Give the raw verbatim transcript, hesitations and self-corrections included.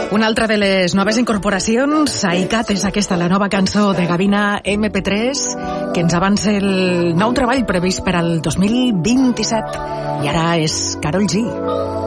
Una altra de les noves incorporacions, Aicat, és aquesta, la nova cançó de Gavina eme pe tres, que ens avança el nou treball previst per al dos mil vint-i-set. I ara és Karol G.